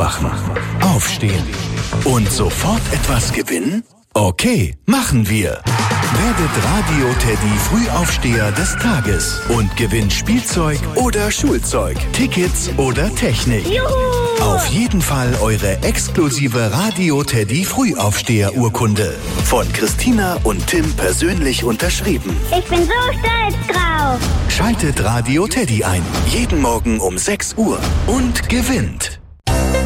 Aufwachen, Aufstehen und sofort etwas gewinnen? Okay, machen wir. Werdet Radio Teddy Frühaufsteher des Tages und gewinnt Spielzeug oder Schulzeug, Tickets oder Technik. Juhu! Auf jeden Fall eure exklusive Radio Teddy Frühaufsteher-Urkunde. Von Christina und Tim persönlich unterschrieben. Ich bin so stolz drauf. Schaltet Radio Teddy ein. Jeden Morgen um 6 Uhr und gewinnt.